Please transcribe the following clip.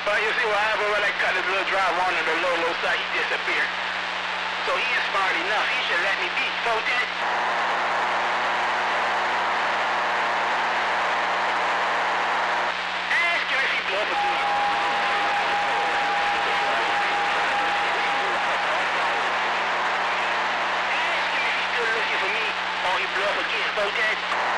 But you see what happened when I cut this little drive on the low side, he disappeared. So he is smart enough, he should let me be. So then, ask him if he blew up again. Ask him if he's still looking for me, or he blew up again. So then,